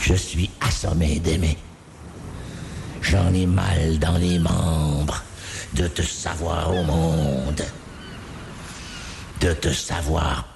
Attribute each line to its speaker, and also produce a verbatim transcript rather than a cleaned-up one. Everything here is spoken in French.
Speaker 1: Je suis assommé d'aimer. J'en ai mal dans les membres de te savoir au monde, de te savoir